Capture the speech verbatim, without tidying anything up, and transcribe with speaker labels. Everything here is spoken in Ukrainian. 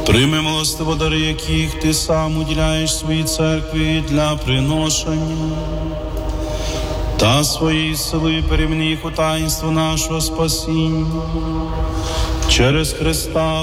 Speaker 1: Прийми милостиво дари, яких ти сам уділяєш своїй церкві для приношення, та своєю силою переміни їх у таїнство нашого спасіння через Христа